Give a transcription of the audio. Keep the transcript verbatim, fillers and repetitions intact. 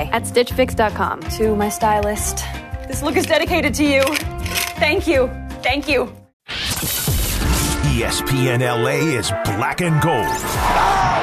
at stitch fix dot com. To my stylist, this look is dedicated to you. Thank you. Thank you. E S P N L A is black and gold.